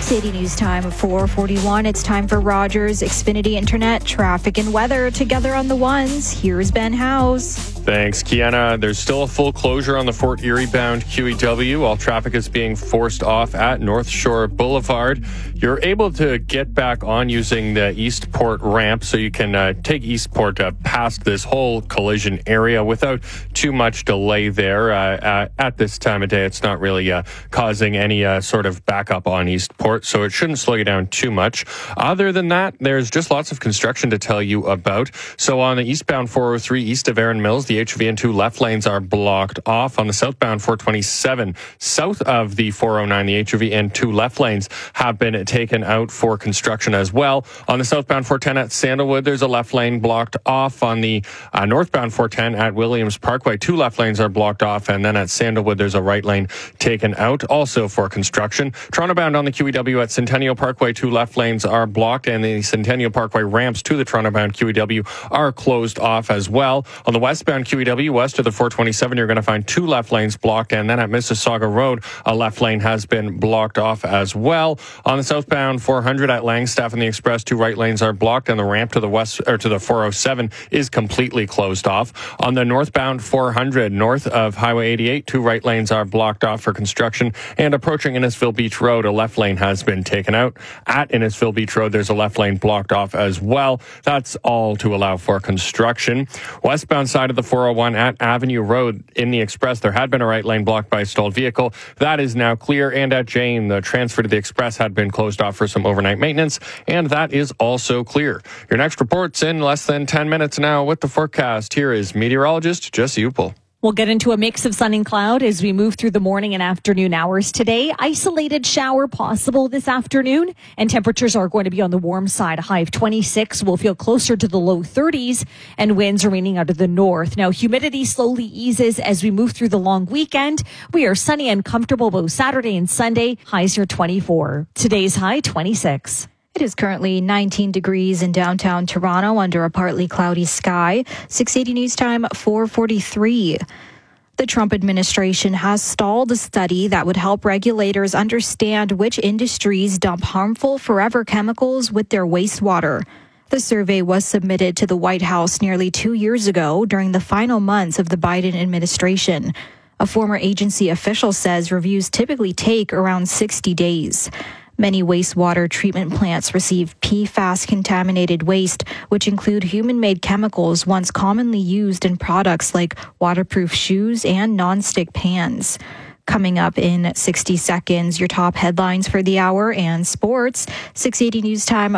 680 News Time of 4:41. It's time for Rogers Xfinity Internet traffic and weather together on the ones. Here's Ben Howes. Thanks, Kiana. There's still a full closure on the Fort Erie bound QEW. All traffic is being forced off at North Shore Boulevard. You're able to get back on using the Eastport ramp, so you can take Eastport past this whole collision area without too much delay there. At this time of day, it's not really causing any sort of backup on Eastport, so it shouldn't slow you down too much. Other than that, there's just lots of construction to tell you about. So on the eastbound 403 east of Erin Mills, the HV&2 left lanes are blocked off. On the southbound 427 south of the 409, the HV&2 left lanes have been taken out for construction as well. On the southbound 410 at Sandalwood, there's a left lane blocked off. On the northbound 410 at Williams Parkway, 2 left lanes are blocked off. And then at Sandalwood, there's a right lane taken out also for construction. Toronto bound on the QEW at Centennial Parkway, 2 left lanes are blocked, and the Centennial Parkway ramps to the Toronto bound QEW are closed off as well. On the westbound QEW west of the 427, you're going to find 2 left lanes blocked, and then at Mississauga Road, a left lane has been blocked off as well. On the southbound 400 at Langstaff and the Express, 2 right lanes are blocked, and the ramp to the west or to the 407 is completely closed off. On the northbound 400 north of Highway 88, 2 right lanes are blocked off for construction, and approaching Innisfil Beach Road, a left lane has been taken out. At Innisfil Beach Road, there's a left lane blocked off as well. That's all to allow for construction. Westbound side of the 401 at Avenue Road in the Express, there had been a right lane blocked by a stalled vehicle. That is now clear. And at Jane, the transfer to the Express had been closed off for some overnight maintenance, and that is also clear. Your next report's in less than 10 minutes now with the forecast. Here is meteorologist Jesse Upel. We'll get into a mix of sun and cloud as we move through the morning and afternoon hours today. Isolated shower possible this afternoon, and temperatures are going to be on the warm side. A high of 26 will feel closer to the low 30s, and winds remaining out of the north. Now, humidity slowly eases as we move through the long weekend. We are sunny and comfortable both Saturday and Sunday. Highs are 24. Today's high, 26. It is currently 19 degrees in downtown Toronto under a partly cloudy sky. 680 News Time, 4:43. The Trump administration has stalled a study that would help regulators understand which industries dump harmful forever chemicals with their wastewater. The survey was submitted to the White House nearly 2 years ago during the final months of the Biden administration. A former agency official says reviews typically take around 60 days. Many wastewater treatment plants receive PFAS-contaminated waste, which include human-made chemicals once commonly used in products like waterproof shoes and nonstick pans. Coming up in 60 seconds, your top headlines for the hour and sports. 680 News Time,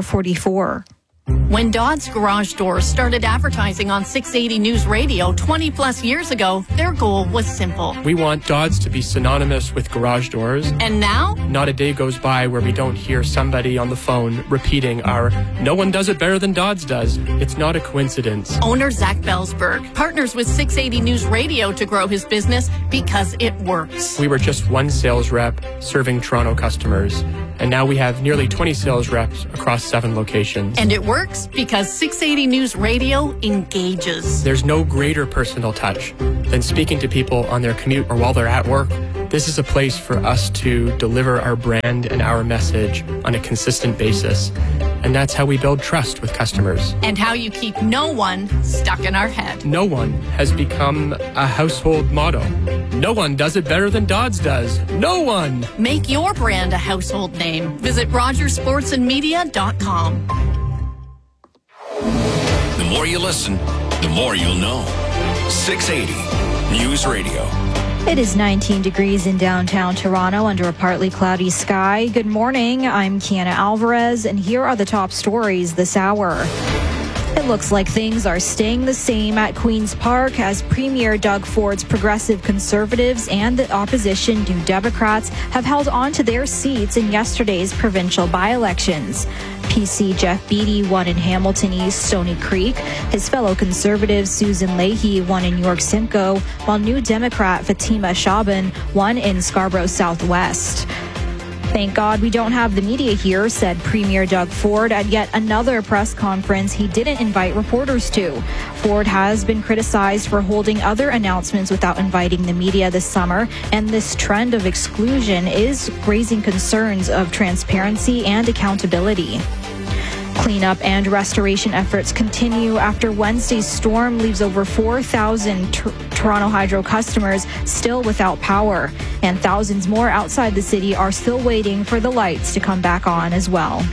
4:44. When Dodd's Garage Doors started advertising on 680 News Radio 20 plus years ago, their goal was simple. We want Dodd's to be synonymous with garage doors. And now? Not a day goes by where we don't hear somebody on the phone repeating our "no one does it better than Dodd's does." It's not a coincidence. Owner Zach Belsberg partners with 680 News Radio to grow his business because it works. We were just one sales rep serving Toronto customers, and now we have nearly 20 sales reps across 7 locations. And it works because 680 News Radio engages. There's no greater personal touch than speaking to people on their commute or while they're at work. This is a place for us to deliver our brand and our message on a consistent basis. And that's how we build trust with customers. And how you keep no one stuck in our head. No one has become a household motto. No one does it better than Dodd's does. No one! Make your brand a household name. Visit RogersSportsandMedia.com. The more you listen, the more you'll know. 680 News Radio. It is 19 degrees in downtown Toronto under a partly cloudy sky. Good morning. I'm Kiana Alvarez, and here are the top stories this hour. It looks like things are staying the same at Queen's Park as Premier Doug Ford's Progressive Conservatives and the opposition New Democrats have held on to their seats in yesterday's provincial by-elections. PC Jeff Beattie won in Hamilton East, Stony Creek. His fellow Conservative Susan Leahy won in York Simcoe, while New Democrat Fatima Shaban won in Scarborough Southwest. Thank God we don't have the media here, said Premier Doug Ford at yet another press conference he didn't invite reporters to. Ford has been criticized for holding other announcements without inviting the media this summer, and this trend of exclusion is raising concerns of transparency and accountability. Cleanup and restoration efforts continue after Wednesday's storm leaves over 4,000 Toronto Hydro customers still without power, and thousands more outside the city are still waiting for the lights to come back on as well.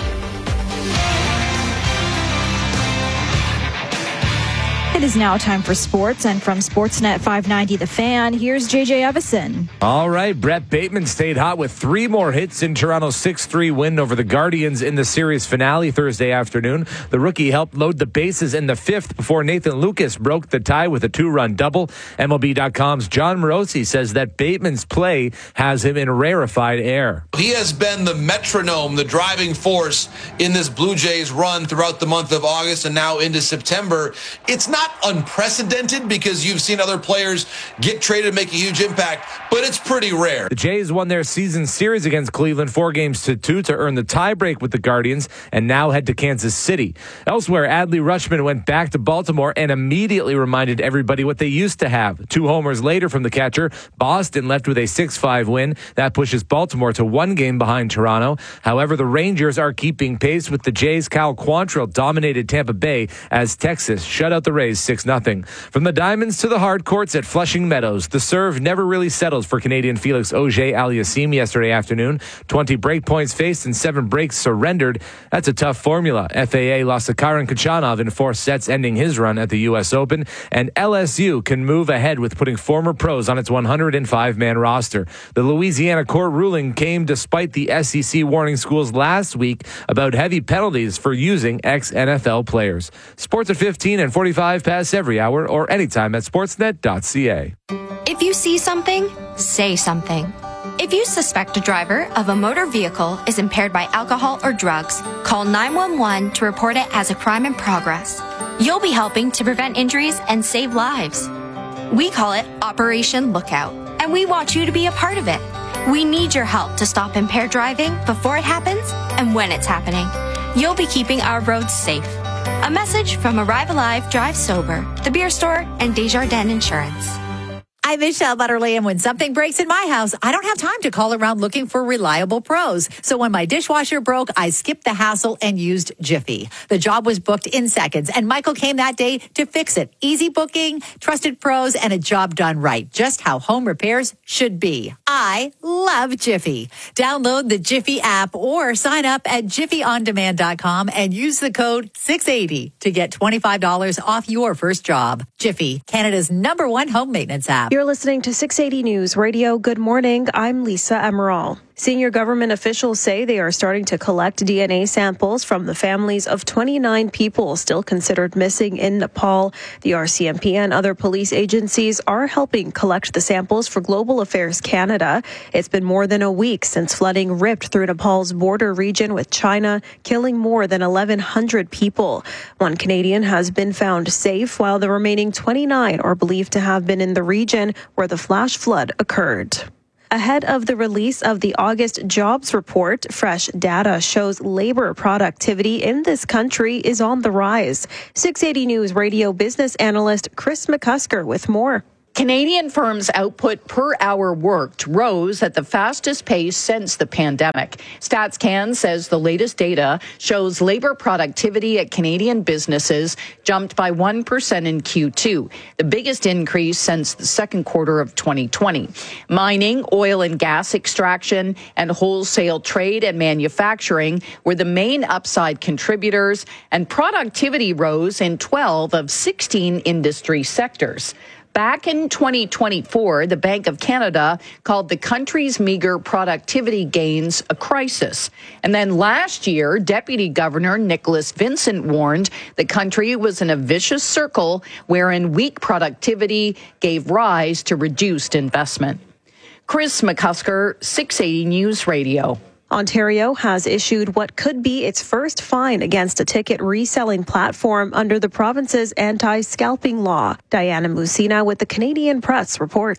It is now time for sports, and from Sportsnet 590 The Fan, here's JJ Evison. All right, Brett Bateman stayed hot with 3 more hits in Toronto's 6-3 win over the Guardians in the series finale Thursday afternoon. The rookie helped load the bases in the 5th before Nathan Lucas broke the tie with a 2-run double. MLB.com's John Morosi says that Bateman's play has him in rarefied air. He has been the metronome, the driving force in this Blue Jays run throughout the month of August and now into September. It's not unprecedented because you've seen other players get traded and make a huge impact, but it's pretty rare. The Jays won their season series against Cleveland 4-2 to earn the tiebreak with the Guardians and now head to Kansas City. Elsewhere, Adley Rutschman went back to Baltimore and immediately reminded everybody what they used to have. 2 homers later from the catcher, Boston left with a 6-5 win. That pushes Baltimore to 1 game behind Toronto. However, the Rangers are keeping pace with the Jays. Cal Quantrill dominated Tampa Bay as Texas shut out the Rays 6-0. From the diamonds to the hard courts at Flushing Meadows, the serve never really settled for Canadian Felix Auger-Aliassime yesterday afternoon. 20 break points faced and 7 breaks surrendered. That's a tough formula. FAA lost to Karen Khachanov in 4 sets, ending his run at the U.S. Open. And LSU can move ahead with putting former pros on its 105-man roster. The Louisiana court ruling came despite the SEC warning schools last week about heavy penalties for using ex-NFL players. Sports at 15 and 45 past every hour or anytime at sportsnet.ca. If you see something, say something. If you suspect a driver of a motor vehicle is impaired by alcohol or drugs, call 911 to report it as a crime in progress. You'll be helping to prevent injuries and save lives. We call it Operation Lookout, and we want you to be a part of it. We need your help to stop impaired driving before it happens and when it's happening. You'll be keeping our roads safe. A message from Arrive Alive, Drive Sober, The Beer Store, and Desjardins Insurance. I'm Michelle Butterly, and when something breaks in my house, I don't have time to call around looking for reliable pros. So when my dishwasher broke, I skipped the hassle and used Jiffy. The job was booked in seconds, and Michael came that day to fix it. Easy booking, trusted pros, and a job done right. Just how home repairs should be. I love Jiffy. Download the Jiffy app or sign up at jiffyondemand.com and use the code 680 to get $25 off your first job. Jiffy, Canada's #1 home maintenance app. You're listening to 680 News Radio. Good morning. I'm Lisa Emerald. Senior government officials say they are starting to collect DNA samples from the families of 29 people still considered missing in Nepal. The RCMP and other police agencies are helping collect the samples for Global Affairs Canada. It's been more than a week since flooding ripped through Nepal's border region with China, killing more than 1,100 people. 1 Canadian has been found safe, while the remaining 29 are believed to have been in the region where the flash flood occurred. Ahead of the release of the August jobs report, fresh data shows labor productivity in this country is on the rise. 680 News Radio business analyst Chris McCusker with more. Canadian firms' output per hour worked rose at the fastest pace since the pandemic. StatsCan says the latest data shows labor productivity at Canadian businesses jumped by 1% in Q2, the biggest increase since the second quarter of 2020. Mining, oil and gas extraction, and wholesale trade and manufacturing were the main upside contributors, and productivity rose in 12 of 16 industry sectors. Back in 2024, the Bank of Canada called the country's meager productivity gains a crisis. And then last year, Deputy Governor Nicholas Vincent warned the country was in a vicious circle wherein weak productivity gave rise to reduced investment. Chris McCusker, 680 News Radio. Ontario has issued what could be its first fine against a ticket reselling platform under the province's anti-scalping law. Diana Musina with the Canadian Press reports.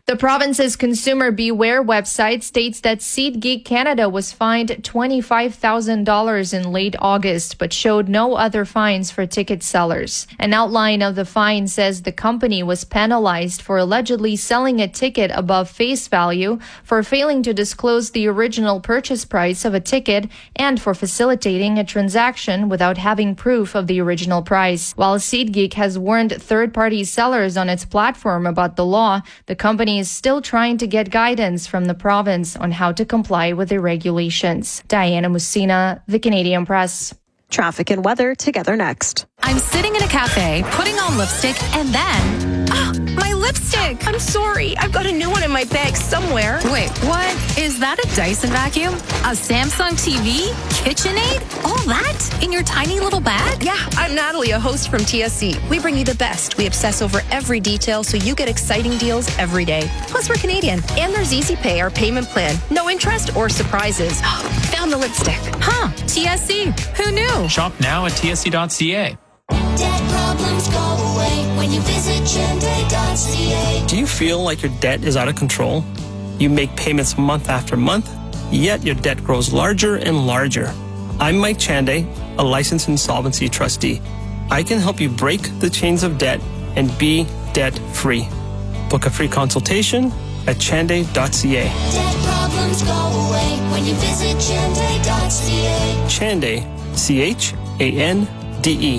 The province's Consumer Beware website states that SeatGeek Canada was fined $25,000 in late August, but showed no other fines for ticket sellers. An outline of the fine says the company was penalized for allegedly selling a ticket above face value, for failing to disclose the original purchase price of a ticket, and for facilitating a transaction without having proof of the original price. While SeatGeek has warned third-party sellers on its platform about the law, the company is still trying to get guidance from the province on how to comply with the regulations. Diana Musina, The Canadian Press. Traffic and weather together next. I'm sitting in a cafe, putting on lipstick, and then... my lipstick! I'm sorry, I've got a new one in my bag somewhere. Wait, what? Is that a Dyson vacuum? A Samsung TV? KitchenAid? All that? In your tiny little bag? Yeah, I'm Natalie, a host from TSC. We bring you the best. We obsess over every detail so you get exciting deals every day. Plus, we're Canadian. And there's Easy Pay, our payment plan. No interest or surprises. Found the lipstick. Huh, TSC. Who knew? Shop now at tsc.ca. Debt problems go away when you visit Chande.ca. Do you feel like your debt is out of control? You make payments month after month, yet your debt grows larger and larger. I'm Mike Chande, a licensed insolvency trustee. I can help you break the chains of debt and be debt-free. Book a free consultation at chande.ca. Debt problems go away when you visit Chande.ca. Chande, C-H-A-N-D-E.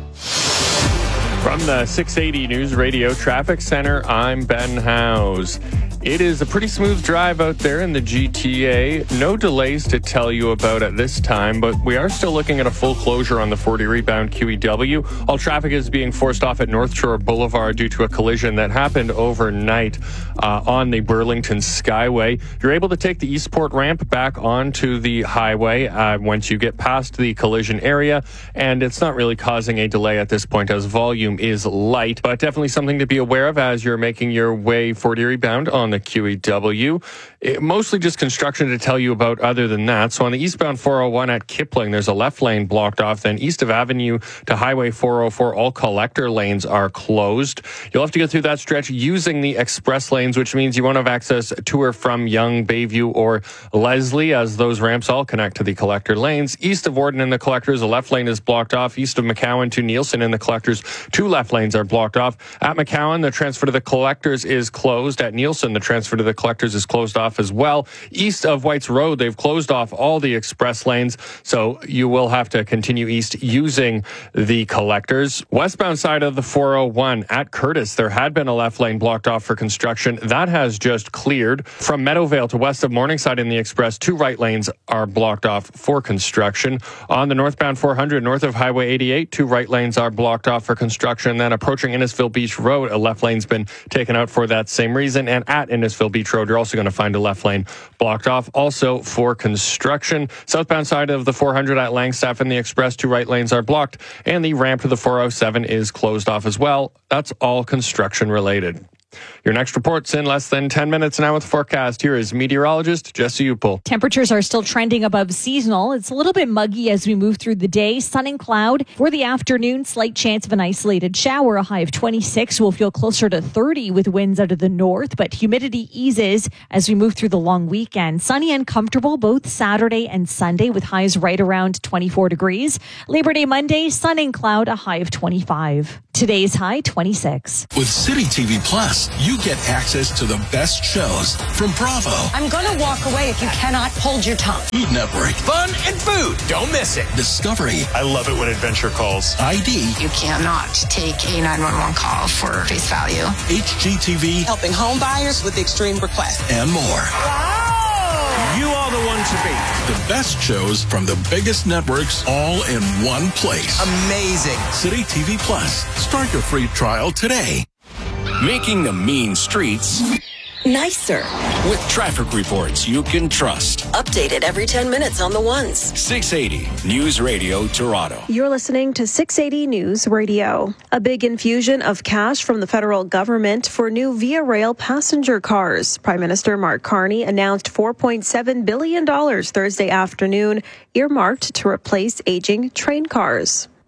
From the 680 News Radio Traffic Center, I'm Ben Howes. It is a pretty smooth drive out there in the GTA. No delays to tell you about at this time, but we are still looking at a full closure on the 40 rebound QEW. All traffic is being forced off at North Shore Boulevard due to a collision that happened overnight on the Burlington Skyway. You're able to take the Eastport ramp back onto the highway once you get past the collision area, and it's not really causing a delay at this point as volume is light, but definitely something to be aware of as you're making your way 40 rebound on the QEW. Mostly just construction to tell you about other than that. So on the eastbound 401 at Kipling, there's a left lane blocked off. Then east of Avenue to Highway 404, all collector lanes are closed. You'll have to go through that stretch using the express lanes, which means you won't have access to or from Yonge, Bayview, or Leslie, as those ramps all connect to the collector lanes. East of Warden and the collectors, a left lane is blocked off. East of McCowan to Nielsen and the collectors, 2 left lanes are blocked off. At McCowan, the transfer to the collectors is closed. At Nielsen, the transfer to the collectors is closed off as well. East of White's Road, they've closed off all the express lanes, so you will have to continue east using the collectors. Westbound side of the 401 at Curtis, there had been a left lane blocked off for construction. That has just cleared. From Meadowvale to west of Morningside in the express, 2 right lanes are blocked off for construction. On the northbound 400 north of Highway 88, 2 right lanes are blocked off for construction. Then approaching Innisfil Beach Road, a left lane's been taken out for that same reason. And at Innisfil Beach Road, you're also going to find a left lane blocked off also for construction. Southbound side of the 400 at Langstaff and the express, 2 right lanes are blocked, and the ramp to the 407 is closed off as well. That's all construction related. Your next report's in less than 10 minutes now with the forecast. Here is meteorologist Jesse Upel. Temperatures are still trending above seasonal. It's a little bit muggy as we move through the day. Sun and cloud. For the afternoon, slight chance of an isolated shower. A high of 26. We'll feel closer to 30 with winds out of the north, but humidity eases as we move through the long weekend. Sunny and comfortable both Saturday and Sunday with highs right around 24 degrees. Labor Day Monday, sun and cloud, a high of 25. Today's high, 26. With City TV Plus, you get access to the best shows from Bravo. I'm going to walk away if you cannot hold your tongue. Food Network. Fun and food. Don't miss it. Discovery. I love it when adventure calls. ID. You cannot take a 911 call for face value. HGTV. Helping home buyers with extreme requests. And more. Wow. You are the one to beat. The best shows from the biggest networks all in one place. Amazing. City TV Plus. Start your free trial today. Making the mean streets Nicer. with traffic reports you can trust. Updated every 10 minutes on the ones. 680 News Radio Toronto. You're listening to 680 News Radio. A big infusion of cash from the federal government for new Via Rail passenger cars. Prime Minister Mark Carney announced $4.7 billion Thursday afternoon, earmarked to replace aging train cars.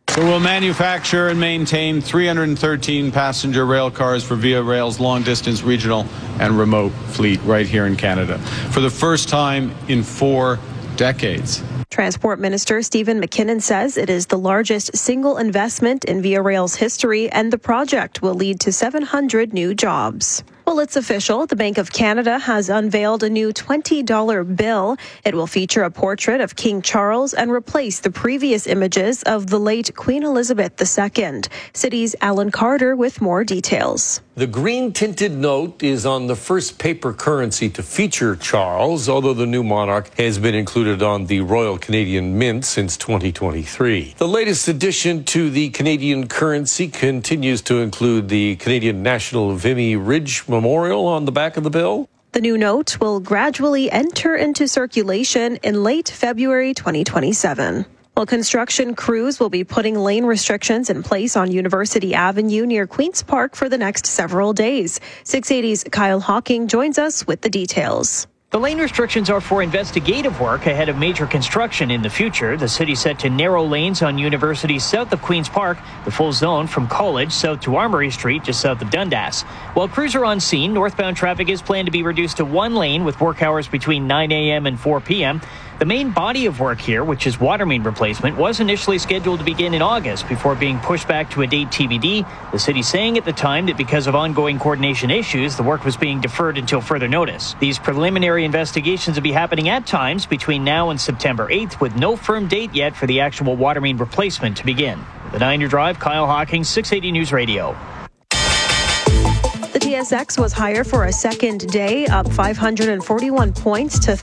So we'll manufacture and maintain 313 passenger rail cars for Via Rail's long-distance regional and remote fleet right here in Canada for the first time in 4 decades. Transport Minister Stephen McKinnon says it is the largest single investment in Via Rail's history, and the project will lead to 700 new jobs. Well, it's official. The Bank of Canada has unveiled a new $20 bill. It will feature a portrait of King Charles and replace the previous images of the late Queen Elizabeth II. City's Alan Carter with more details. The green-tinted note is on the first paper currency to feature Charles, although the new monarch has been included on the Royal Canadian Mint since 2023. The latest addition to the Canadian currency continues to include the Canadian National Vimy Ridge Memorial on the back of the bill. The new note will gradually enter into circulation in late February 2027. Well, construction crews will be putting lane restrictions in place on University Avenue near Queen's Park for the next several days. 680's Kyle Hawking joins us with the details. The lane restrictions are for investigative work ahead of major construction in the future. The city set to narrow lanes on University south of Queen's Park, the full zone from College south to Armory Street just south of Dundas. While crews are on scene, northbound traffic is planned to be reduced to 1 lane with work hours between 9 a.m. and 4 p.m. The main body of work here, which is water main replacement, was initially scheduled to begin in August before being pushed back to a date TBD. The city saying at the time that because of ongoing coordination issues, the work was being deferred until further notice. These preliminary investigations will be happening at times between now and September 8th, with no firm date yet for the actual water main replacement to begin. The 9-Year Drive, Kyle Hawking, 680 News Radio. The TSX was higher for a second day, up 541 points to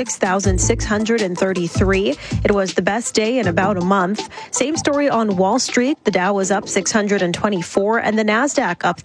36,633. It was the best day in about a month. Same story on Wall Street. The Dow was up 624 and the Nasdaq up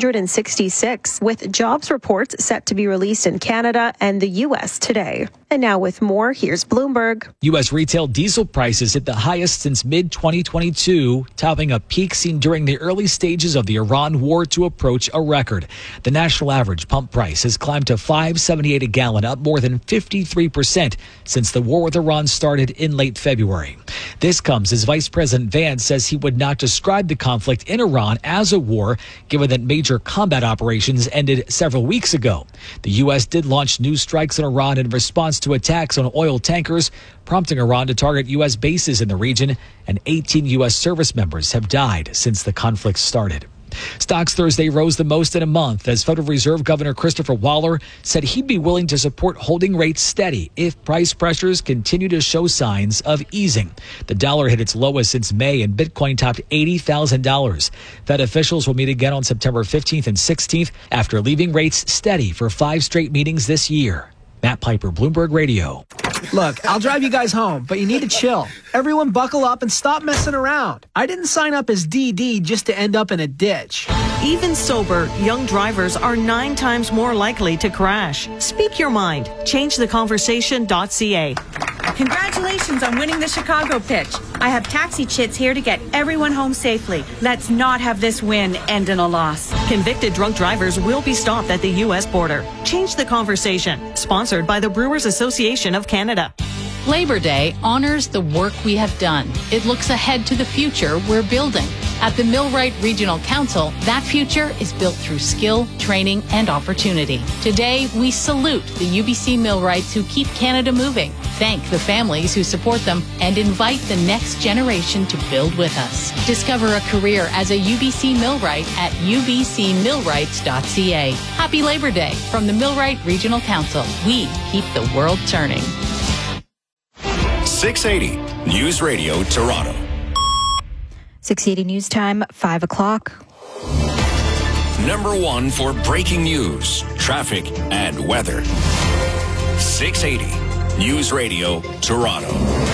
366, with jobs reports set to be released in Canada and the U.S. today. And now with more, here's Bloomberg. U.S. retail diesel prices hit the highest since mid-2022, topping a peak seen during the early stages of the Iran war to approach a record. The national average pump price has climbed to $5.78 a gallon, up more than 53% since the war with Iran started in late February. This comes as Vice President Vance says he would not describe the conflict in Iran as a war, given that major combat operations ended several weeks ago. The U.S. did launch new strikes on Iran in response to attacks on oil tankers, prompting Iran to target U.S. bases in the region, and 18 U.S. service members have died since the conflict started. Stocks Thursday rose the most in a month as Federal Reserve Governor Christopher Waller said he'd be willing to support holding rates steady if price pressures continue to show signs of easing. The dollar hit its lowest since May and Bitcoin topped $80,000. Fed officials will meet again on September 15th and 16th after leaving rates steady for 5 straight meetings this year. Matt Piper, Bloomberg Radio. Look, I'll drive you guys home, but you need to chill. Everyone buckle up and stop messing around. I didn't sign up as DD just to end up in a ditch. Even sober, young drivers are 9 times more likely to crash. Speak your mind. ChangeTheConversation.ca. Congratulations on winning the Chicago pitch. I have taxi chits here to get everyone home safely. Let's not have this win end in a loss. Convicted drunk drivers will be stopped at the U.S. border. Change the Conversation. Sponsored by the Brewers Association of Canada. Labor Day honors the work we have done. It looks ahead to the future we're building. At the Millwright Regional Council, that future is built through skill, training, and opportunity. Today, we salute the UBC Millwrights who keep Canada moving, thank the families who support them, and invite the next generation to build with us. Discover a career as a UBC Millwright at ubcmillwrights.ca. Happy Labor Day from the Millwright Regional Council. We keep the world turning. 680 News Radio Toronto. 680 News Time, 5 o'clock. Number 1 for breaking news, traffic, and weather. 680 News Radio Toronto.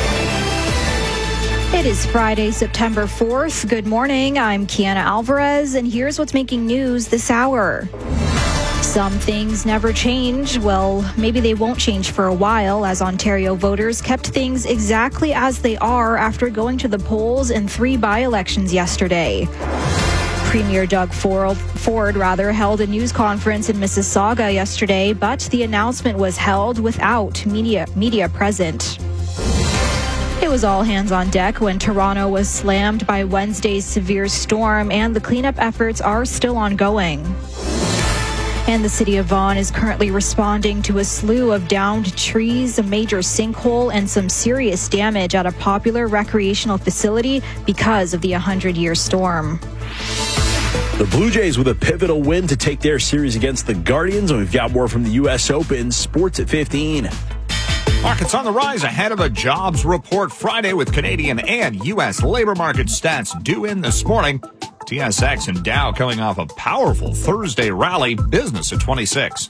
It is Friday, September 4th. Good morning. I'm Kiana Alvarez, and here's what's making news this hour. Some things never change. Well, maybe they won't change for a while, as Ontario voters kept things exactly as they are after going to the polls in 3 by-elections yesterday. Premier Doug Ford held a news conference in Mississauga yesterday, but the announcement was held without media present. It It was all hands on deck when Toronto was slammed by Wednesday's severe storm, and the cleanup efforts are still ongoing. And the city of Vaughan is currently responding to a slew of downed trees, a major sinkhole, and some serious damage at a popular recreational facility because of the 100-year storm. The Blue Jays with a pivotal win to take their series against the Guardians. And we've got more from the U.S. Open. Sports at 15. Markets on the rise ahead of a jobs report Friday with Canadian and U.S. labor market stats due in this morning. TSX and Dow coming off a powerful Thursday rally. Business at 26.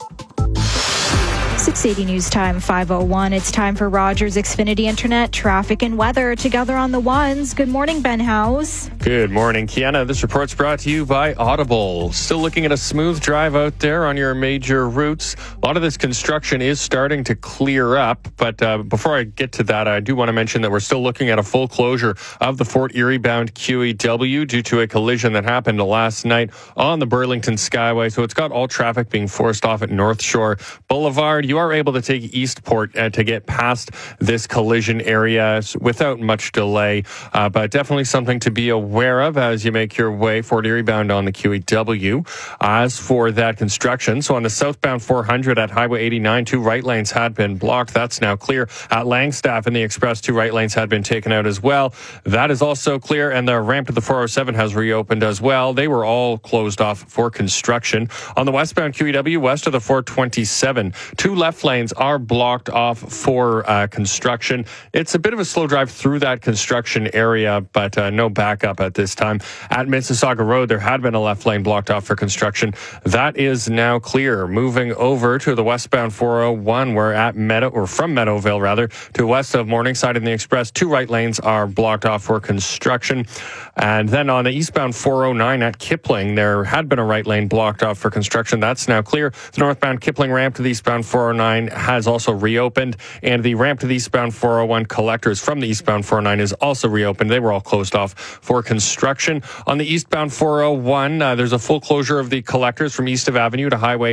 680 News Time, 5:01. It's time for Rogers Xfinity Internet traffic and weather together on the ones. Good morning, Ben House. Good morning, Kiana. This report's brought to you by Audible. Still looking at a smooth drive out there on your major routes. A lot of this construction is starting to clear up, but before I get to that, I do want to mention that we're still looking at a full closure of the Fort Erie bound QEW due to a collision that happened last night on the Burlington Skyway. So it's got all traffic being forced off at North Shore Boulevard. You are able to take Eastport to get past this collision area without much delay, but definitely something to be aware of as you make your way Fort Erie bound on the QEW. As for that construction, so on the southbound 400 at Highway 89, 2 right lanes had been blocked. That's now clear. At Langstaff and the Express, 2 right lanes had been taken out as well. That is also clear, and the ramp to the 407 has reopened as well. They were all closed off for construction. On the westbound QEW, west of the 427, 2 left lanes are blocked off for construction. It's a bit of a slow drive through that construction area, but no backup at this time. At Mississauga Road, there had been a left lane blocked off for construction. That is now clear. Moving over to the westbound 401, where at from Meadowvale rather, to west of Morningside and the Express, 2 right lanes are blocked off for construction. And then on the eastbound 409 at Kipling, there had been a right lane blocked off for construction. That's now clear. The northbound Kipling ramp to the eastbound 409 has also reopened, and the ramp to the eastbound 401 collectors from the eastbound 409 is also reopened. They were all closed off for construction. On the eastbound 401, there's a full closure of the collectors from east of Avenue to Highway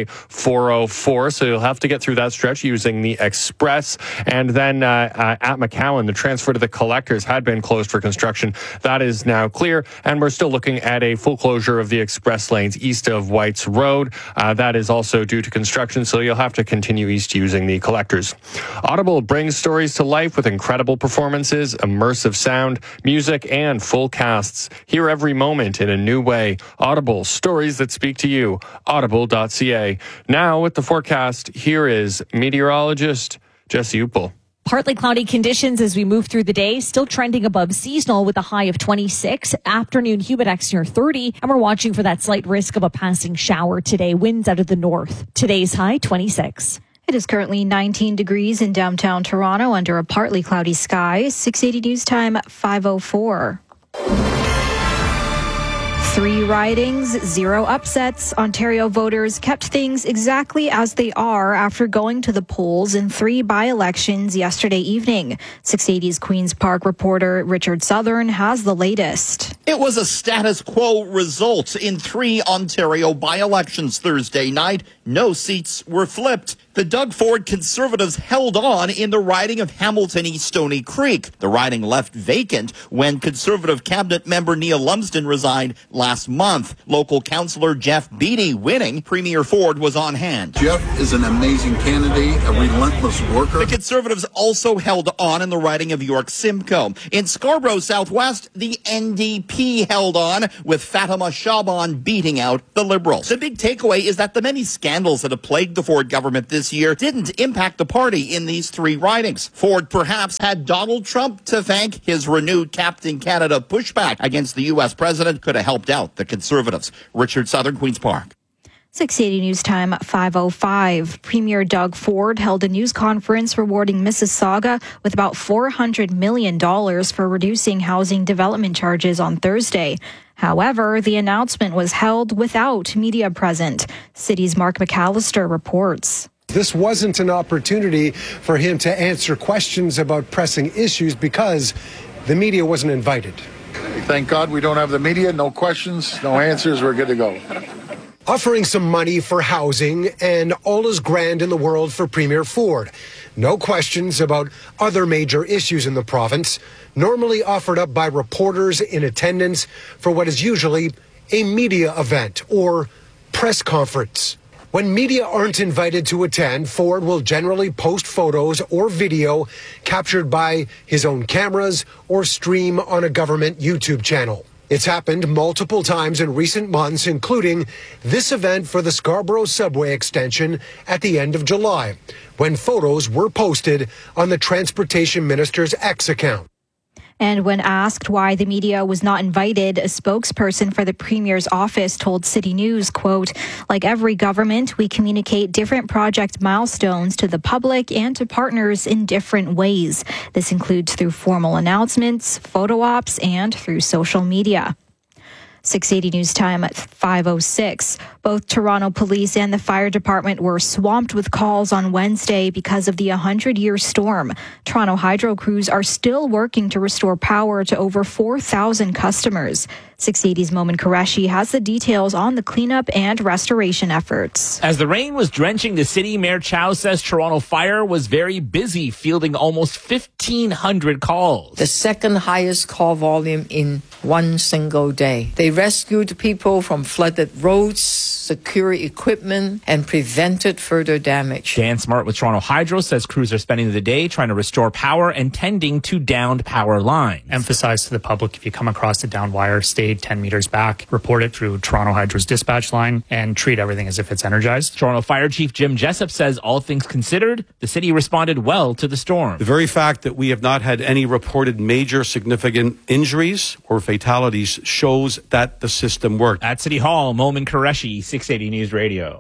404, so you'll have to get through that stretch using the Express. And then at McCowan, the transfer to the collectors had been closed for construction. That is now clear, and we're still looking at a full closure of the Express lanes east of Whites Road. That is also due to construction, so you'll have to continue east using the collectors. Audible brings stories to life with incredible performances, immersive sound, music, and full casts. Hear every moment in a new way. Audible, stories that speak to you. Audible.ca. Now with the forecast, here is meteorologist Jesse Uppel. Partly cloudy conditions as we move through the day, still trending above seasonal with a high of 26. Afternoon humidex near 30, and we're watching for that slight risk of a passing shower today. Winds out of the north. Today's high 26. It is currently 19 degrees in downtown Toronto under a partly cloudy sky. 680 News Time, 5:04. 3 ridings, 0 upsets. Ontario voters kept things exactly as they are after going to the polls in 3 by-elections yesterday evening. 680's Queen's Park reporter Richard Southern has the latest. It was a status quo result in 3 Ontario by-elections Thursday night. No seats were flipped. The Doug Ford Conservatives held on in the riding of Hamilton East Stony Creek. The riding left vacant when Conservative cabinet member Neil Lumsden resigned last month. Local councillor Jeff Beattie winning. Premier Ford was on hand. Jeff is an amazing candidate, a relentless worker. The Conservatives also held on in the riding of York Simcoe. In Scarborough Southwest, the NDP held on with Fatima Shaban beating out the Liberals. The big takeaway is that the many scandals that have plagued the Ford government this year didn't impact the party in these 3 ridings. Ford perhaps had Donald Trump to thank. His renewed Captain Canada pushback against the U.S. president could have helped out the Conservatives. Richard Southern, Queen's Park. 680 News Time, 5:05. Premier Doug Ford held a news conference rewarding Mississauga with about $400 million for reducing housing development charges on Thursday. However, the announcement was held without media present. City's Mark McAllister reports. This wasn't an opportunity for him to answer questions about pressing issues because the media wasn't invited. Thank God we don't have the media. No questions, no answers. We're good to go. offering some money for housing, and all is grand in the world for Premier Ford. No questions about other major issues in the province, normally offered up by reporters in attendance for what is usually a media event or press conference. When media aren't invited to attend, Ford will generally post photos or video captured by his own cameras or stream on a government YouTube channel. It's happened multiple times in recent months, including this event for the Scarborough subway extension at the end of July, when photos were posted on the Transportation Minister's X account. And when asked why the media was not invited, a spokesperson for the Premier's office told City News, quote, "Like every government, we communicate different project milestones to the public and to partners in different ways. This includes through formal announcements, photo ops, and through social media." 680 News Time at 5:06. Both Toronto Police and the Fire Department were swamped with calls on Wednesday because of the 100-year storm. Toronto Hydro crews are still working to restore power to over 4,000 customers. 680's Momin Qureshi has the details on the cleanup and restoration efforts. As the rain was drenching the city, Mayor Chow says Toronto Fire was very busy, fielding almost 1,500 calls. The second highest call volume in one single day. They rescued people from flooded roads, secured equipment, and prevented further damage. Dan Smart with Toronto Hydro says crews are spending the day trying to restore power and tending to downed power lines. Emphasize to the public, if you come across a downed wire, stay 10 meters back, report it through Toronto Hydro's dispatch line, and treat everything as if it's energized. Toronto Fire Chief Jim Jessup says all things considered, the city responded well to the storm. The very fact that we have not had any reported major significant injuries or fatalities shows that the system worked. At City Hall, Momin Qureshi, 680 News Radio.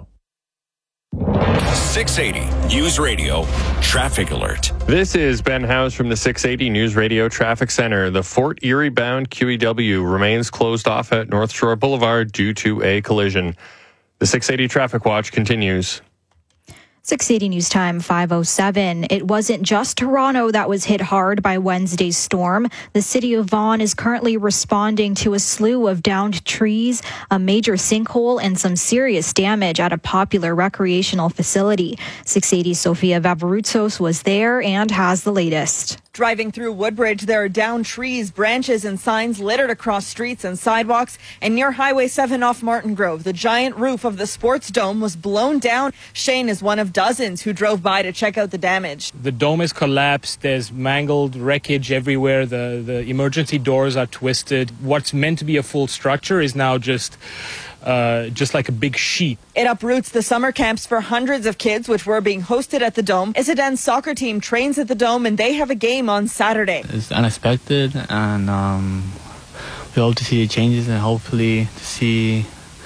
680 News Radio Traffic Alert. This is Ben House from the 680 News Radio Traffic Center. The Fort Erie bound QEW remains closed off at North Shore Boulevard due to a collision. The 680 Traffic Watch continues. 680 News Time 5:07. It wasn't just Toronto that was hit hard by Wednesday's storm. The city of Vaughan is currently responding to a slew of downed trees, a major sinkhole, and some serious damage at a popular recreational facility. 680's Sofia Vavarutsos was there and has the latest. Driving through Woodbridge, there are downed trees, branches, and signs littered across streets and sidewalks. And near Highway 7 off Martin Grove, the giant roof of the sports dome was blown down. Shane is one of dozens who drove by to check out the damage. The dome is collapsed. There's mangled wreckage everywhere. The emergency doors are twisted. What's meant to be a full structure is now just like a big sheet. It uproots the summer camps for hundreds of kids, which were being hosted at the Dome. Isidan's soccer team trains at the Dome, and they have a game on Saturday. It's unexpected, and we hope to see the changes and hopefully to see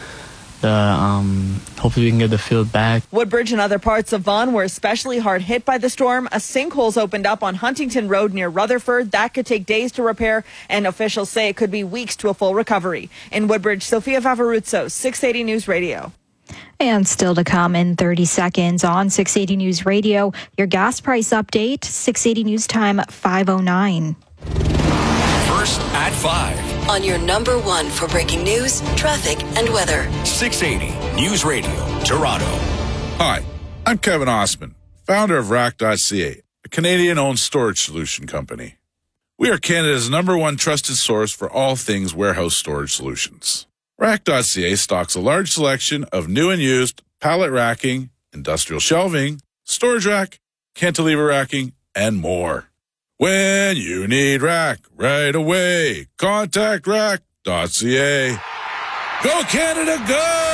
hopefully we can get the field back. Woodbridge and other parts of Vaughan were especially hard hit by the storm. A sinkhole's opened up on Huntington Road near Rutherford. That could take days to repair, and officials say it could be weeks to a full recovery. In Woodbridge, Sofia Vavarutsos, 680 News Radio. And still to come in 30 seconds on 680 News Radio, your gas price update, 680 News Time 5:09. First at 5. On your number one for breaking news, traffic, and weather. 680 News Radio, Toronto. Hi, I'm Kevin Osman, founder of Rack.ca, a Canadian-owned storage solution company. We are Canada's number one trusted source for all things warehouse storage solutions. Rack.ca stocks a large selection of new and used pallet racking, industrial shelving, storage rack, cantilever racking, and more. When you need rack right away, contact rack.ca. Go Canada,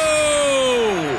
go!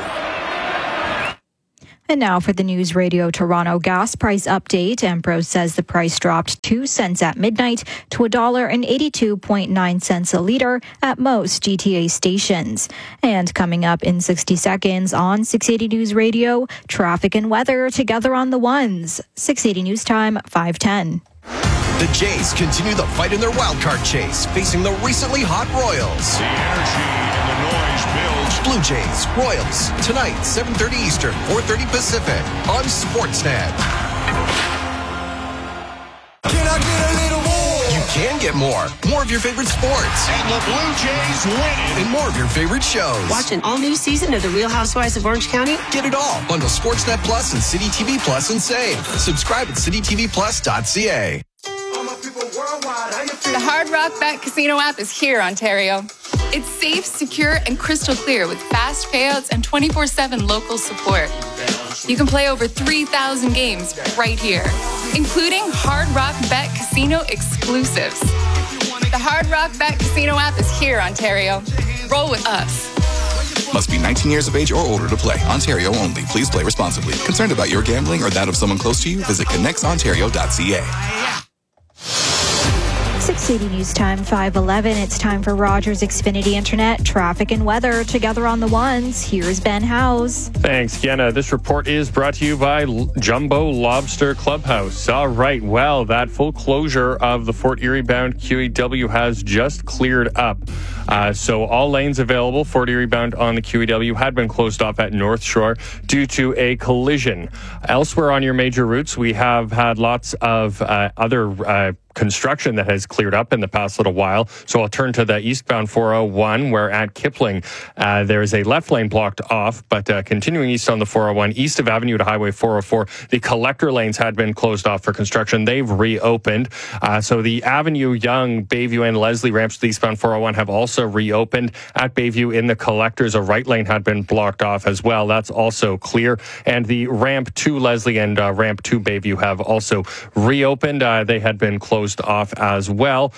And now for the News Radio Toronto gas price update. Empro says the price dropped 2 cents at midnight to $1.82.9 a liter at most GTA stations. And coming up in 60 seconds on 680 News Radio, traffic and weather together on the ones. 680 News Time, 5:10. The Jays continue the fight in their wildcard chase, facing the recently hot Royals. The energy and the noise builds. Blue Jays, Royals, tonight, 7:30 Eastern, 4:30 Pacific, on Sportsnet. Can I get a little more? You can get more. More of your favorite sports. And the Blue Jays win it. And more of your favorite shows. Watch an all-new season of The Real Housewives of Orange County. Get it all. Bundle Sportsnet Plus and City TV Plus and save. Subscribe at citytvplus.ca. The Hard Rock Bet Casino app is here, Ontario. It's safe, secure, and crystal clear with fast payouts and 24/7 local support. You can play over 3,000 games right here, including Hard Rock Bet Casino exclusives. The Hard Rock Bet Casino app is here, Ontario. Roll with us. Must be 19 years of age or older to play. Ontario only. Please play responsibly. Concerned about your gambling or that of someone close to you? Visit connectsontario.ca. 680 News Time, 5:11. It's time for Rogers Xfinity Internet, traffic and weather together on the ones. Here's Ben Howes. Thanks, Kiana. This report is brought to you by Jumbo Lobster Clubhouse. All right, well, that full closure of the Fort Erie-bound QEW has just cleared up. So all lanes available, Fort Erie-bound on the QEW, had been closed off at North Shore due to a collision. Elsewhere on your major routes, we have had lots of other construction that has cleared up in the past little while. So I'll turn to the eastbound 401, where at Kipling, there is a left lane blocked off, but continuing east on the 401, east of Avenue to Highway 404, the collector lanes had been closed off for construction. They've reopened. So the Avenue, Young, Bayview, and Leslie ramps to the eastbound 401 have also reopened. At Bayview in the collectors, a right lane had been blocked off as well. That's also clear. And the ramp to Leslie and ramp to Bayview have also reopened. They had been closed off as well.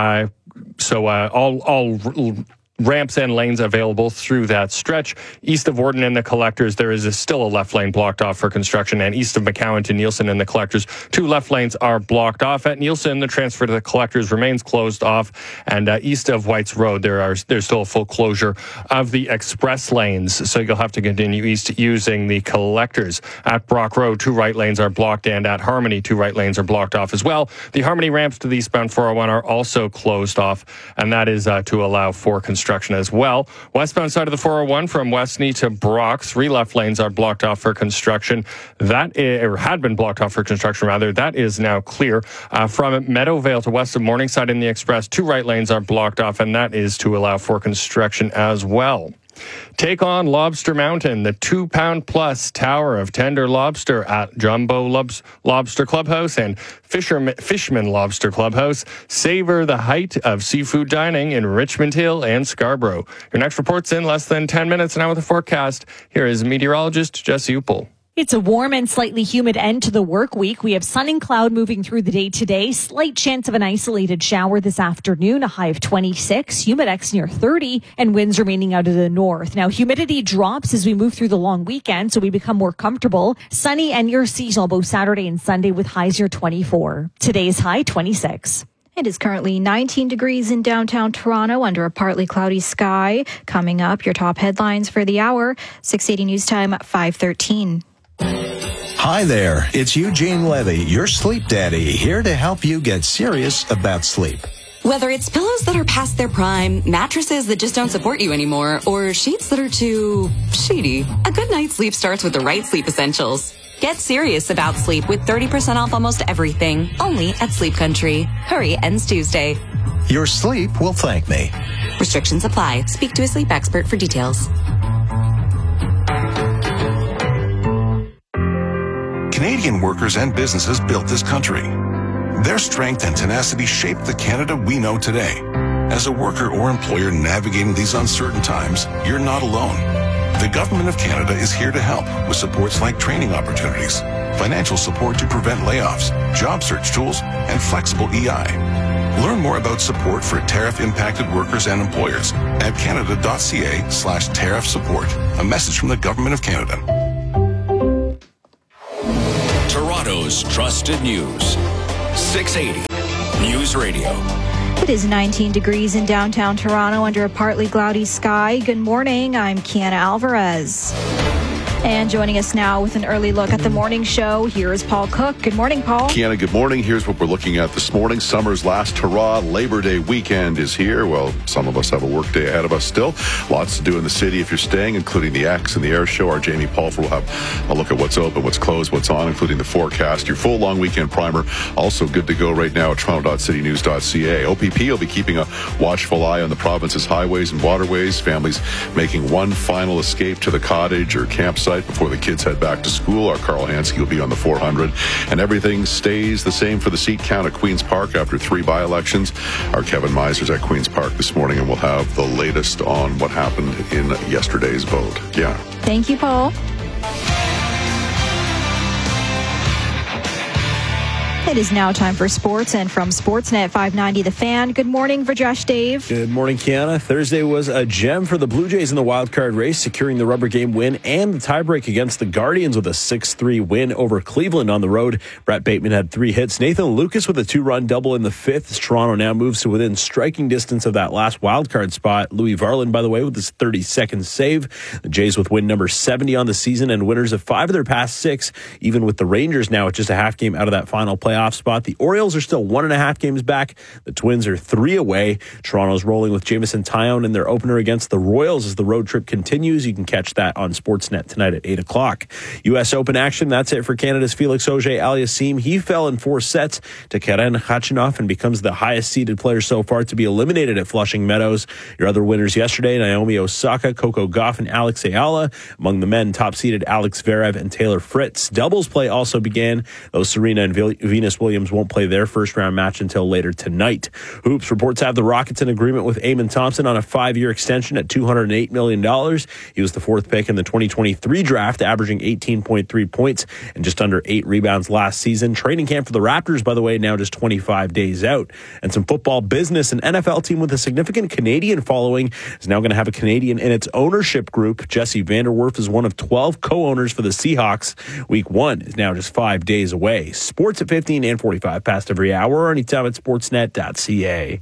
So all ramps and lanes available through that stretch. East of Warden in the collectors, there is still a left lane blocked off for construction, and east of McCowan to Nielsen in the collectors, 2 left lanes are blocked off. At Nielsen, the transfer to the collectors remains closed off, and east of White's Road, there's still a full closure of the express lanes, so you'll have to continue east using the collectors. At Brock Road, 2 right lanes are blocked, and at Harmony, 2 right lanes are blocked off as well. The Harmony ramps to the eastbound 401 are also closed off, and that is to allow for construction as well. Westbound side of the 401 from Westney to Brock, 3 left lanes are blocked off for construction. That had been blocked off for construction, rather. That is now clear. From Meadowvale to west of Morningside in the Express, 2 right lanes are blocked off, and that is to allow for construction as well. Take on Lobster Mountain, the 2-pound-plus tower of tender lobster at Jumbo Lobster Clubhouse and Fishman Lobster Clubhouse. Savor the height of seafood dining in Richmond Hill and Scarborough. Your next report's in less than 10 minutes now with a forecast. Here is meteorologist Jesse Uppel. It's a warm and slightly humid end to the work week. We have sun and cloud moving through the day today. Slight chance of an isolated shower this afternoon, a high of 26, humidex near 30, and winds remaining out of the north. Now, humidity drops as we move through the long weekend, so we become more comfortable. Sunny and near seasonal both Saturday and Sunday with highs near 24. Today's high, 26. It is currently 19 degrees in downtown Toronto under a partly cloudy sky. Coming up, your top headlines for the hour, 680 News Time, 5:13. Hi there, it's Eugene Levy, your sleep daddy, here to help you get serious about sleep. Whether it's pillows that are past their prime, mattresses that just don't support you anymore, or sheets that are too sheety, a good night's sleep starts with the right sleep essentials. Get serious about sleep with 30% off almost everything, only at Sleep Country. Hurry, ends Tuesday. Your sleep will thank me. Restrictions apply. Speak to a sleep expert for details. Canadian workers and businesses built this country. Their strength and tenacity shaped the Canada we know today. As a worker or employer navigating these uncertain times, you're not alone. The Government of Canada is here to help with supports like training opportunities, financial support to prevent layoffs, job search tools, and flexible EI. Learn more about support for tariff-impacted workers and employers at canada.ca/tariff support. A message from the Government of Canada. Toronto's trusted news. 680 News Radio. It is 19 degrees in downtown Toronto under a partly cloudy sky. Good morning. I'm Kiana Alvarez. And joining us now with an early look at the morning show, here is Paul Cook. Good morning, Paul. Kiana, good morning. Here's what we're looking at this morning. Summer's last hurrah. Labor Day weekend is here. Well, some of us have a work day ahead of us still. Lots to do in the city if you're staying, including the X and the Air Show. Our Jamie Pulfer will have a look at what's open, what's closed, what's on, including the forecast. Your full long weekend primer also good to go right now at toronto.citynews.ca. OPP will be keeping a watchful eye on the province's highways and waterways. Families making one final escape to the cottage or campsite before the kids head back to school. Our Carl Hansky will be on the 400. And everything stays the same for the seat count at Queen's Park after 3 by-elections. Our Kevin Meiser's at Queen's Park this morning, and we'll have the latest on what happened in yesterday's vote. Yeah. Thank you, Paul. It is now time for sports, and from Sportsnet 590 The Fan, good morning, Vrajesh Dave. Good morning, Kiana. Thursday was a gem for the Blue Jays in the wildcard race, securing the rubber game win and the tiebreak against the Guardians with a 6-3 win over Cleveland on the road. Brett Bateman had 3 hits. Nathan Lucas with a 2-run double in the 5th. As Toronto now moves to within striking distance of that last wildcard spot. Louis Varland, by the way, with his 32nd save. The Jays with win number 70 on the season and winners of 5 of their past 6, even with the Rangers now at just a half game out of that final playoff spot. The Orioles are still 1.5 games back. The Twins are 3 away. Toronto's rolling with Jameson Taillon in their opener against the Royals as the road trip continues. You can catch that on Sportsnet tonight at 8 o'clock. U.S. Open action. That's it for Canada's Felix Auger-Aliassime. He fell in 4 sets to Karen Khachanov and becomes the highest seeded player so far to be eliminated at Flushing Meadows. Your other winners yesterday, Naomi Osaka, Coco Gauff, and Alex Ayala. Among the men, top seeded Alex Zverev and Taylor Fritz. Doubles play also began, though Serena and Venus Williams won't play their first round match until later tonight. Hoops reports have the Rockets in agreement with Eamon Thompson on a 5-year extension at $208 million. He was the 4th pick in the 2023 draft, averaging 18.3 points and just under 8 rebounds last season. Training camp for the Raptors, by the way, now just 25 days out. And some football business. An NFL team with a significant Canadian following is now going to have a Canadian in its ownership group. Jesse Vanderwerf is one of 12 co-owners for the Seahawks. Week 1 is now just 5 days away. Sports at 15 and 45 past every hour or anytime at sportsnet.ca.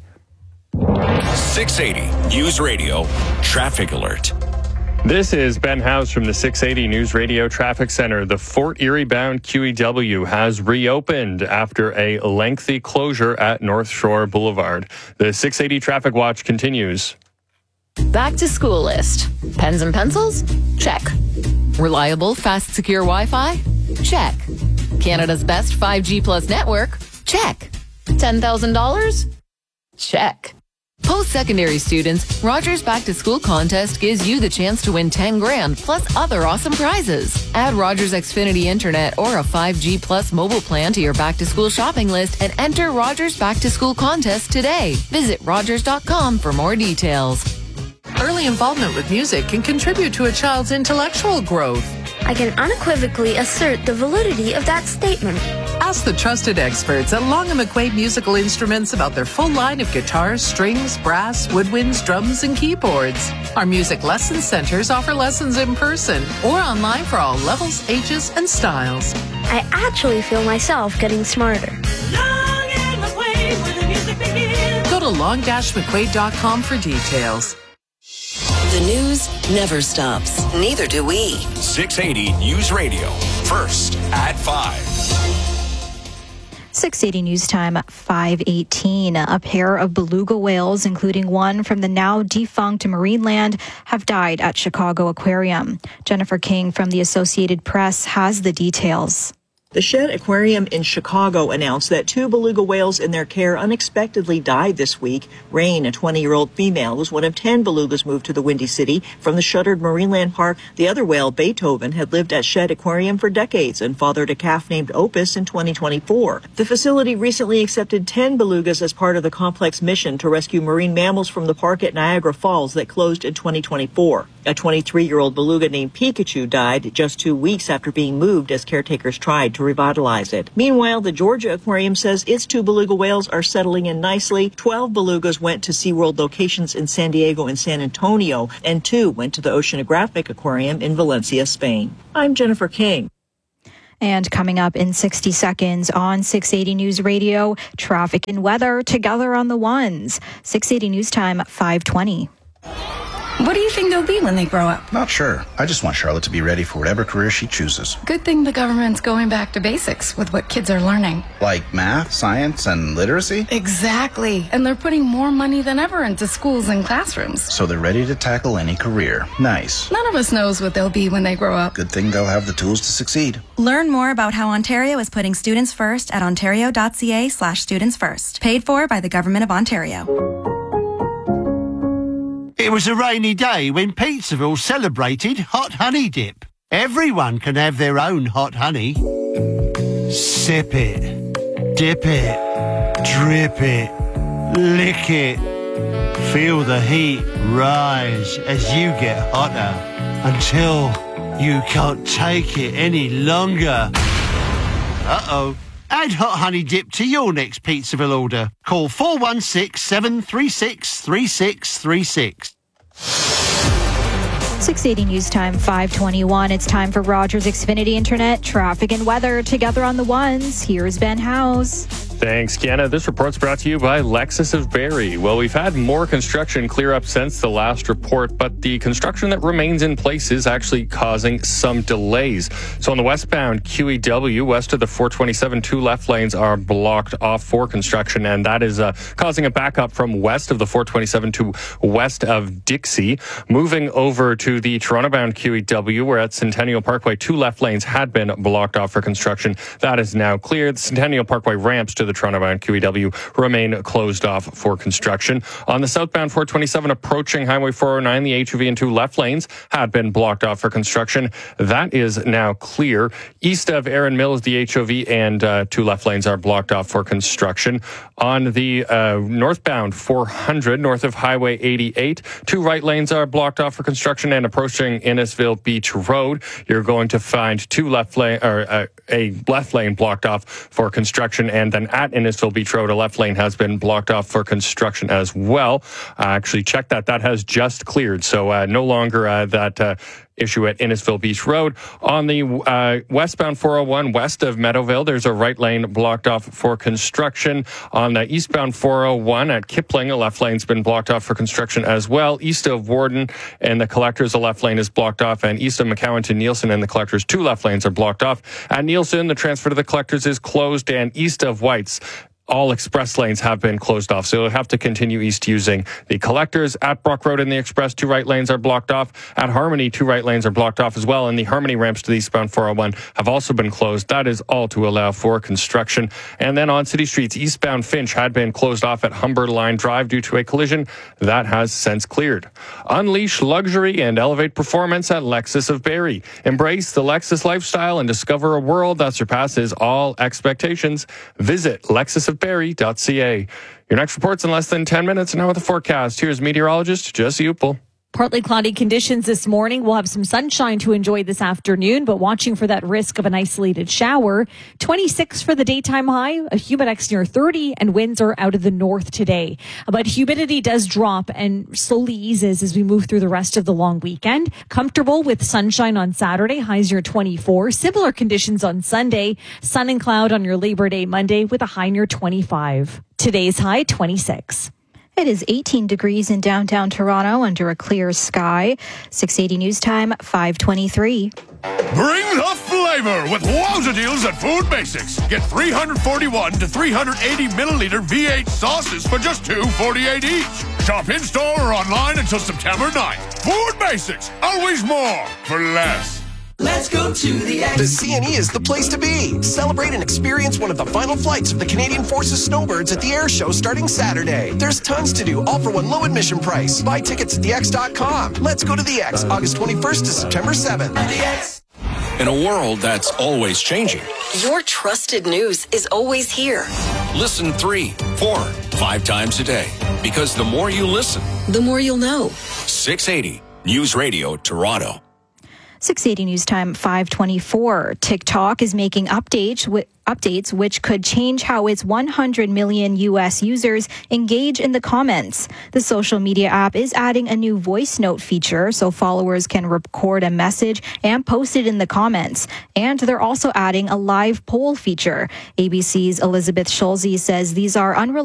680 News Radio Traffic Alert. This is Ben House from the 680 News Radio Traffic Center. The Fort Erie-bound QEW has reopened after a lengthy closure at North Shore Boulevard. The 680 Traffic Watch continues. Back to school list. Pens and pencils? Check. Reliable, fast, secure Wi-Fi? Check. Canada's best 5G plus network? Check. $10,000? Check. Post-secondary students, Rogers Back to School contest gives you the chance to win $10,000 plus other awesome prizes. Add Rogers Xfinity Internet or a 5G plus mobile plan to your back to school shopping list and enter Rogers Back to School contest today. Visit Rogers.com for more details. Early involvement with music can contribute to a child's intellectual growth. I can unequivocally assert the validity of that statement. Ask the trusted experts at Long & McQuaid Musical Instruments about their full line of guitars, strings, brass, woodwinds, drums, and keyboards. Our music lesson centers offer lessons in person or online for all levels, ages, and styles. I actually feel myself getting smarter. Long & McQuaid, where the music begins. Go to long-mcquaid.com for details. The news never stops. Neither do we. 680 News Radio. First at 5. 680 News Time, 5:18. A pair of beluga whales, including one from the now defunct Marineland, have died at Chicago Aquarium. Jennifer King from the Associated Press has the details. The Shedd Aquarium in Chicago announced that 2 beluga whales in their care unexpectedly died this week. Rain, a 20-year-old female, was one of 10 belugas moved to the Windy City from the shuttered Marineland Park. The other whale, Beethoven, had lived at Shedd Aquarium for decades and fathered a calf named Opus in 2024. The facility recently accepted 10 belugas as part of the complex mission to rescue marine mammals from the park at Niagara Falls that closed in 2024. A 23-year-old beluga named Pikachu died just 2 weeks after being moved as caretakers tried to revitalize it. Meanwhile, the Georgia Aquarium says its 2 beluga whales are settling in nicely. 12 belugas went to SeaWorld locations in San Diego and San Antonio, and 2 went to the Oceanographic Aquarium in Valencia, Spain. I'm Jennifer King. And coming up in 60 seconds on 680 News Radio, traffic and weather together on the ones. 680 News Time, 5:20. What do you think they'll be when they grow up? Not sure. I just want Charlotte to be ready for whatever career she chooses. Good thing the government's going back to basics with what kids are learning. Like math, science, and literacy? Exactly. And they're putting more money than ever into schools and classrooms. So they're ready to tackle any career. Nice. None of us knows what they'll be when they grow up. Good thing they'll have the tools to succeed. Learn more about how Ontario is putting students first at ontario.ca/students first. Paid for by the Government of Ontario. It was a rainy day when Pizzaville celebrated Hot Honey Dip. Everyone can have their own hot honey. Sip it, dip it, drip it, lick it. Feel the heat rise as you get hotter until you can't take it any longer. Uh-oh. Add Hot Honey Dip to your next Pizzaville order. Call 416-736-3636. 680 News Time, 521. It's time for Rogers Xfinity Internet traffic and weather together on the ones. Here's Ben House. Thanks, Kiana. This report's brought to you by Lexus of Barrie. Well, we've had more construction clear up since the last report, but the construction that remains in place is actually causing some delays. So on the westbound QEW, west of the 427, 2 left lanes are blocked off for construction, and that is causing a backup from west of the 427 to west of Dixie. Moving over to the Toronto-bound QEW, where at Centennial Parkway, 2 left lanes had been blocked off for construction. That is now cleared. The Centennial Parkway ramps to the Toronto-bound QEW remain closed off for construction. On the southbound 427 approaching Highway 409, the HOV and 2 left lanes had been blocked off for construction. That is now clear. East of Erin Mills, the HOV and 2 left lanes are blocked off for construction. On the northbound 400, north of Highway 88, 2 right lanes are blocked off for construction, and approaching Innisfil Beach Road, you're going to find a left lane blocked off for construction, and then at Innisfil Beach Road, a left lane has been blocked off for construction as well. Actually, check that. That has just cleared. So no longer that issue at Innisfil Beach Road. On the westbound 401 west of Meadowville, there's a right lane blocked off for construction. On the eastbound 401 at Kipling, a left lane's been blocked off for construction as well. East of Warden and the Collectors, a left lane is blocked off, and east of McCowan to Nielsen and the Collectors, 2 left lanes are blocked off. At Nielsen, the transfer to the Collectors is closed, and east of White's, all express lanes have been closed off, so you'll have to continue east using the Collectors. At Brock Road and the Express, 2 right lanes are blocked off. At Harmony, 2 right lanes are blocked off as well, and the Harmony ramps to the eastbound 401 have also been closed. That is all to allow for construction. And then on city streets, eastbound Finch had been closed off at Humberline Drive due to a collision. That has since cleared. Unleash luxury and elevate performance at Lexus of Barrie. Embrace the Lexus lifestyle and discover a world that surpasses all expectations. Visit lexusofbarrie.ca. Your next report's in less than 10 minutes. And now with the forecast, here's meteorologist Jesse Uppel. Partly cloudy conditions this morning. We'll have some sunshine to enjoy this afternoon, but watching for that risk of an isolated shower. 26 for the daytime high, a humidex near 30, and winds are out of the north today. But humidity does drop and slowly eases as we move through the rest of the long weekend. Comfortable with sunshine on Saturday, highs near 24. Similar conditions on Sunday, sun and cloud on your Labor Day Monday with a high near 25. Today's high, 26. It is 18 degrees in downtown Toronto under a clear sky. 680 News Time, 523. Bring the flavor with wowza deals at Food Basics. Get 341 to 380 milliliter V8 sauces for just $2.48 each. Shop in-store or online until September 9th. Food Basics, always more for less. Let's go to the X. The CNE is the place to be. Celebrate and experience one of the final flights of the Canadian Forces Snowbirds at the air show starting Saturday. There's tons to do, all for one low admission price. Buy tickets at thex.com. Let's go to the X, August 21st to September 7th. The X. In a world that's always changing, your trusted news is always here. Listen 3, 4, 5 times a day. Because the more you listen, the more you'll know. 680 News Radio Toronto. 680 News Time, 524. TikTok is making updates which could change how its 100 million U.S. users engage in the comments. The social media app is adding a new voice note feature so followers can record a message and post it in the comments. And they're also adding a live poll feature. ABC's Elizabeth Schulze says these are unrelated